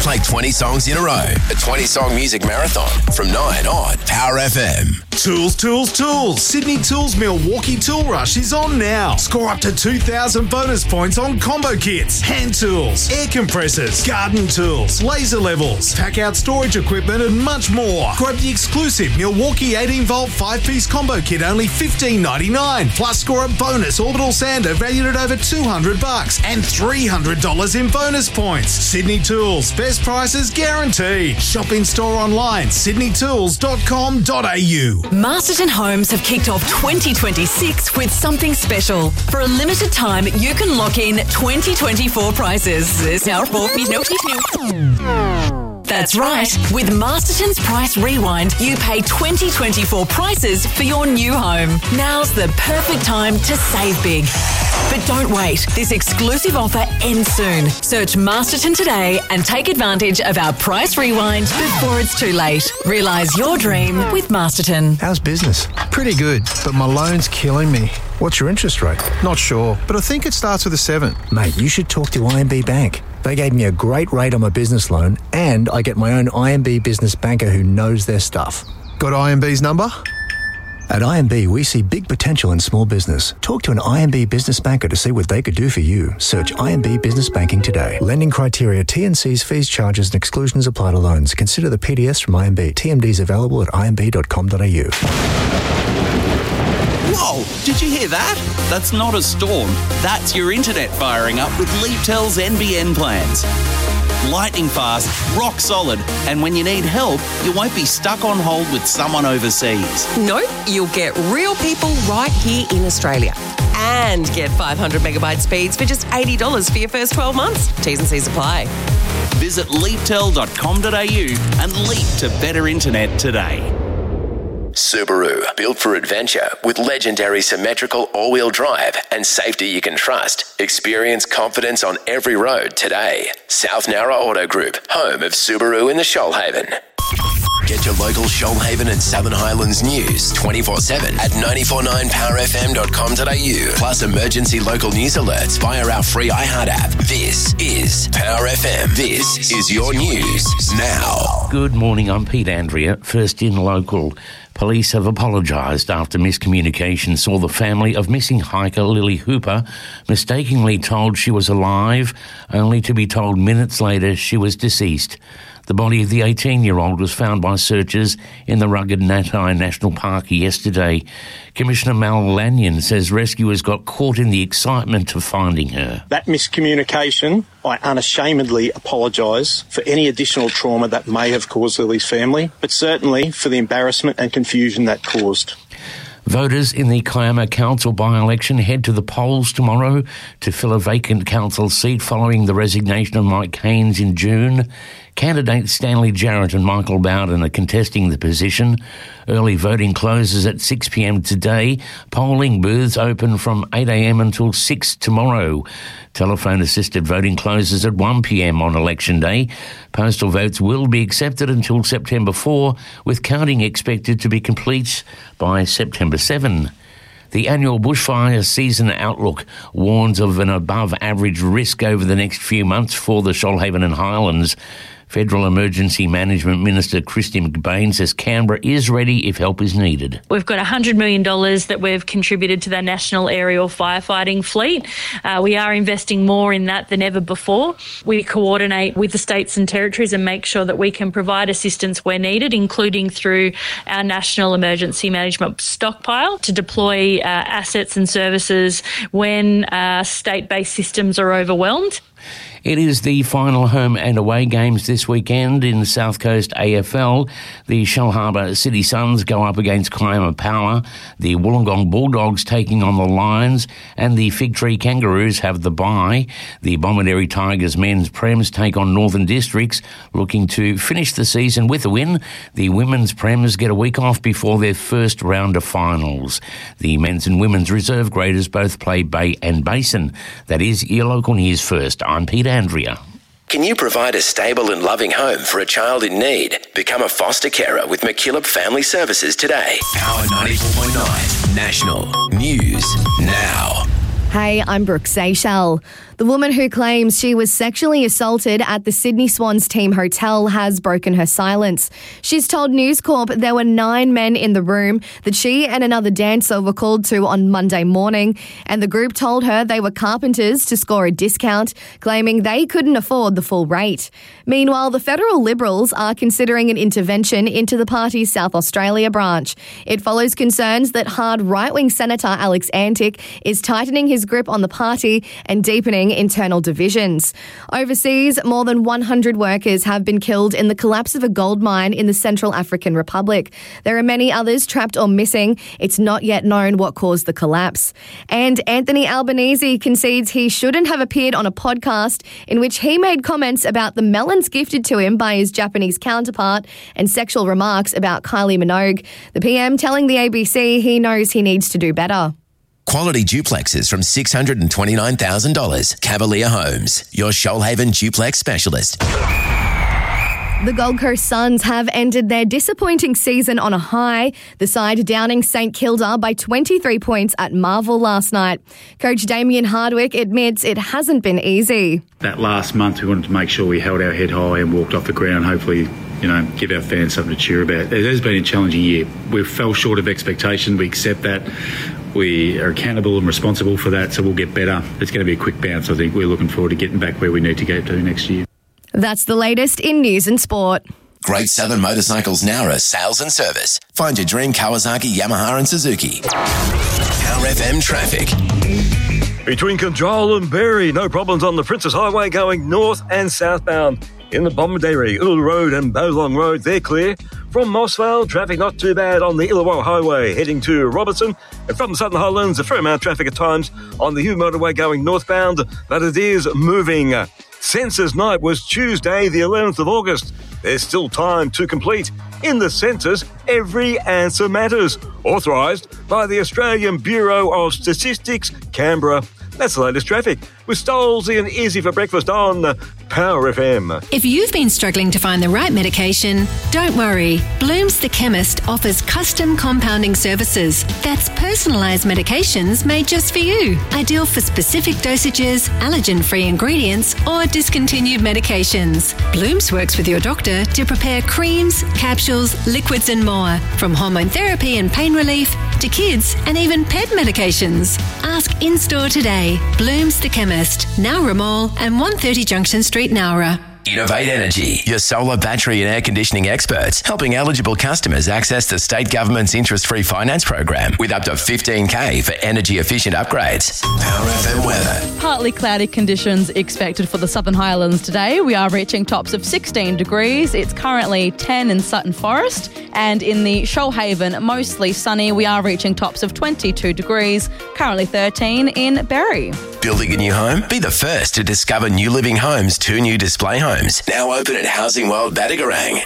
play 20 songs in a row. A 20-song music marathon from 9 on Power FM. Tools, tools, tools. Sydney Tools Milwaukee Tool Rush is on now. Score up to 2,000 bonus points on combo kits, hand tools, air compressors, garden tools, laser levels, pack-out storage equipment and much more. Grab the exclusive Milwaukee 18-volt 5-piece combo kit, only $15.99. Plus score a bonus orbital sander valued at over $200 and $300 in bonus points. Sydney Tools, best prices guaranteed. Shop in store online, sydneytools.com.au. Masterton Homes have kicked off 2026 with something special. For a limited time, you can lock in 2024 prices. That's right. With Masterton's Price Rewind, you pay 2024 prices for your new home. Now's the perfect time to save big. But don't wait. This exclusive offer ends soon. Search Masterton today and take advantage of our Price Rewind before it's too late. Realise your dream with Masterton. How's business? Pretty good, but my loan's killing me. What's your interest rate? Not sure, but I think it starts with a 7. Mate, you should talk to IMB Bank. They gave me a great rate on my business loan and I get my own IMB business banker who knows their stuff. Got IMB's number? At IMB, we see big potential in small business. Talk to an IMB business banker to see what they could do for you. Search IMB Business Banking today. Lending criteria, T&Cs, fees, charges and exclusions apply to loans. Consider the PDS from IMB. TMDs available at imb.com.au. Whoa, did you hear that? That's not a storm. That's your internet firing up with Leaptel's NBN plans. Lightning fast, rock solid, and when you need help, you won't be stuck on hold with someone overseas. Nope, you'll get real people right here in Australia. And get 500 megabyte speeds for just $80 for your first 12 months. T's and C's apply. Visit leaptel.com.au and leap to better internet today. Subaru, built for adventure with legendary symmetrical all-wheel drive and safety you can trust. Experience confidence on every road today. South Nowra Auto Group, home of Subaru in the Shoalhaven. Get your local Shoalhaven and Southern Highlands news 24/7 at 949powerfm.com.au. Plus emergency local news alerts via our free iHeart app. This is Power FM. This is your news now. Good morning, I'm Pete Andrea. First in local. Police have apologised after miscommunication saw the family of missing hiker Lily Hooper mistakenly told she was alive, only to be told minutes later she was deceased. The body of the 18-year-old was found by searchers in the rugged Natai National Park yesterday. Commissioner Mal Lanyon says rescuers got caught in the excitement of finding her. That miscommunication, I unashamedly apologise for any additional trauma that may have caused Lily's family, but certainly for the embarrassment and confusion that caused. Voters in the Kiama Council by-election head to the polls tomorrow to fill a vacant council seat following the resignation of Mike Haynes in June. Candidates Stanley Jarrett and Michael Bowden are contesting the position. Early voting closes at 6 p.m. today. Polling booths open from 8 a.m. until 6 tomorrow. Telephone-assisted voting closes at 1 p.m. on election day. Postal votes will be accepted until September 4, with counting expected to be complete by September 7. The annual bushfire season outlook warns of an above-average risk over the next few months for the Shoalhaven and Highlands. Federal Emergency Management Minister Christy McBain says Canberra is ready if help is needed. We've got $100 million that we've contributed to the National Aerial Firefighting Fleet. We are investing more in that than ever before. We coordinate with the states and territories and make sure that we can provide assistance where needed, including through our National Emergency Management Stockpile to deploy assets and services when state-based systems are overwhelmed. It is the final home and away games this weekend in the South Coast AFL. The Shellharbour City Suns go up against Kiama Power, the Wollongong Bulldogs taking on the Lions, and the Fig Tree Kangaroos have the bye. The Bomaderry Tigers men's Prems take on Northern Districts, looking to finish the season with a win. The women's Prems get a week off before their first round of finals. The men's and women's reserve graders both play Bay and Basin. That is your local news first. I'm Peter Andrea. Can you provide a stable and loving home for a child in need? Become a foster carer with McKillop Family Services today. Power 94.9 National News Now. Hey, I'm Brooke Seychelles. The woman who claims she was sexually assaulted at the Sydney Swans team hotel has broken her silence. She's told News Corp there were 9 men in the room that she and another dancer were called to on Monday morning, and the group told her they were carpenters to score a discount, claiming they couldn't afford the full rate. Meanwhile, the federal Liberals are considering an intervention into the party's South Australia branch. It follows concerns that hard right-wing Senator Alex Antic is tightening his grip on the party and deepening internal divisions. Overseas, more than 100 workers have been killed in the collapse of a gold mine in the Central African Republic. There are many others trapped or missing. It's not yet known what caused the collapse. And Anthony Albanese concedes he shouldn't have appeared on a podcast in which he made comments about the melons gifted to him by his Japanese counterpart and sexual remarks about Kylie Minogue. The PM telling the ABC he knows he needs to do better. Quality duplexes from $629,000. Cavalier Homes, your Shoalhaven duplex specialist. The Gold Coast Suns have ended their disappointing season on a high, the side downing St Kilda by 23 points at Marvel last night. Coach Damien Hardwick admits it hasn't been easy. That last month we wanted to make sure we held our head high and walked off the ground, hopefully, give our fans something to cheer about. It has been a challenging year. We fell short of expectation. We accept that. We are accountable and responsible for that, so we'll get better. It's going to be a quick bounce, I think. We're looking forward to getting back where we need to get to next year. That's the latest in news and sport. Great Southern Motorcycles Nowra sales and service. Find your dream Kawasaki, Yamaha and Suzuki. Power FM traffic. Between Control and Berry, no problems on the Princess Highway going north and southbound. In the Bomaderry, Uluru Road and Bowlong Road, they're clear. From Mossvale, traffic not too bad on the Illawarra Highway heading to Robertson. And from the Southern Highlands, a fair amount of traffic at times on the Hugh Motorway going northbound, but it is moving. Census night was Tuesday, the 11th of August. There's still time to complete. In the census, every answer matters. Authorised by the Australian Bureau of Statistics, Canberra. That's the latest traffic with Stolzy and Izzy for breakfast on Power FM. If you've been struggling to find the right medication, don't worry. Bloom's the Chemist offers custom compounding services. That's personalised medications made just for you. Ideal for specific dosages, allergen-free ingredients or discontinued medications. Bloom's works with your doctor to prepare creams, capsules, liquids and more. From hormone therapy and pain relief to kids and even pet medications. Ask in-store today. Bloom's the Chemist, Nowra Mall and 130 Junction Street, Nowra. Innovate Energy, your solar, battery and air conditioning experts, helping eligible customers access the state government's interest-free finance program with up to $15,000 for energy-efficient upgrades. Power FM weather. Partly cloudy conditions expected for the Southern Highlands today. We are reaching tops of 16 degrees. It's currently 10 in Sutton Forest, and in the Shoalhaven, mostly sunny. We are reaching tops of 22 degrees, currently 13 in Berry. Building a new home? Be the first to discover New Living Homes' 2 new display homes. Now open at Housing World Badagarang.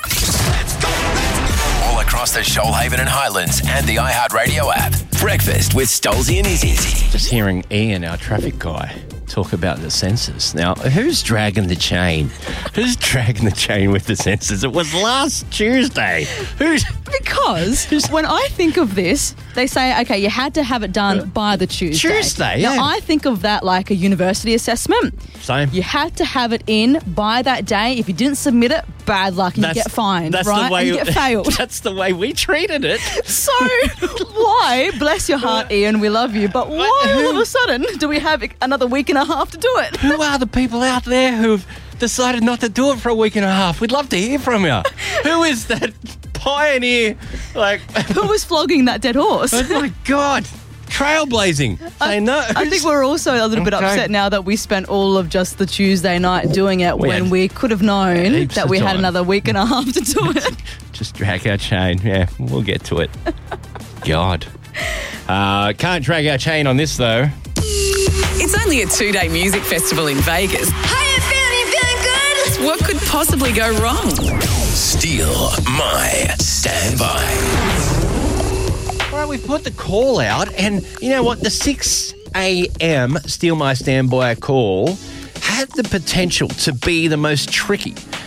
All across the Shoalhaven and Highlands and the iHeartRadio app. Breakfast with Stolzy and Izzy. Just hearing Ian, our traffic guy, talk about the census. Now, who's dragging the chain? Who's dragging the chain with the census? It was last Tuesday. Because when I think of this, they say, okay, you had to have it done by the Tuesday. Yeah. Now, I think of that like a university assessment. Same. You had to have it in by that day. If you didn't submit it, bad luck and you get fined, right? And you get failed. That's the way we treated it. So why, bless your heart, Ian, we love you, but why all of a sudden do we have another week and a half to do it? Who are the people out there who've decided not to do it for a week and a half? We'd love to hear from you. Who is that pioneer? Who was flogging that dead horse? Oh my God. Trailblazing. I think we're also a little bit upset now that we spent all of just the Tuesday night doing it when we could have known that we had another week and a half to do it. Just drag our chain. Yeah, we'll get to it. God. Can't drag our chain on this, though. It's only a 2-day music festival in Vegas. How you feeling good? What could possibly go wrong? Steal My Standby. All right, we've put the call out, and you know what? The 6 a.m. Steal My Standby call had the potential to be the most tricky,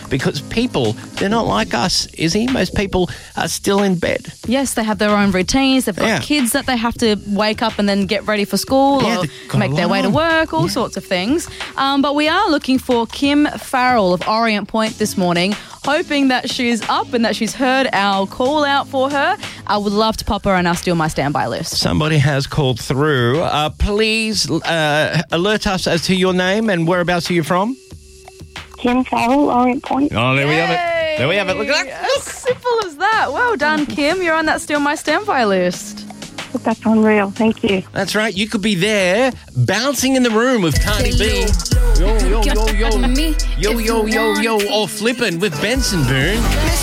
because people, they're not like us, Izzy. Most people are still in bed. Yes, they have their own routines. They've got kids that they have to wake up and then get ready for school or make their way to work, all sorts of things. But we are looking for Kim Farrell of Orient Point this morning, hoping that she's up and that she's heard our call out for her. I would love to pop her on our Steal My Standby list. Somebody has called through. Please alert us as to your name and whereabouts are you from? Kim Farrell, Orient Point. Oh, there we have it. There we have it. Look at that. As simple as that. Well done, Kim. You're on that Steal My Standby list. That's unreal. Thank you. That's right. You could be there bouncing in the room with Cardi B. Yo, yo, yo, yo. Yo, yo, yo, yo. Or flipping with Benson Boone.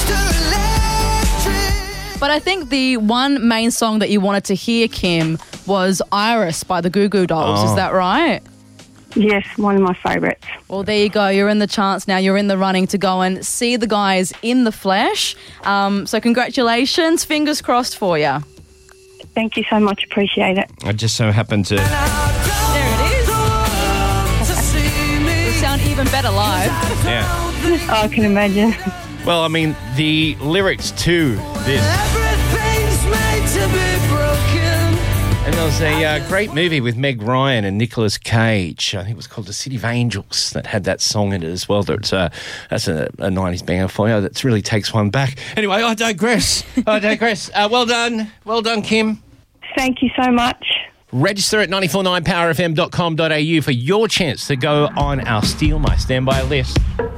But I think the one main song that you wanted to hear, Kim, was Iris by the Goo Goo Dolls. Is that right? Yes, one of my favourites. Well, there you go. You're in the chance now. You're in the running to go and see the guys in the flesh. So congratulations. Fingers crossed for you. Thank you so much. Appreciate it. I just so happened to... There it is. It'll sound even better live. Yeah. I can imagine. Well, I mean, the lyrics to this... And there was a great movie with Meg Ryan and Nicolas Cage. I think it was called The City of Angels that had that song in it as well. That's a 90s banger for you. That really takes one back. Anyway, I digress. Well done. Well done, Kim. Thank you so much. Register at 949powerfm.com.au for your chance to go on our Steal My Standby list.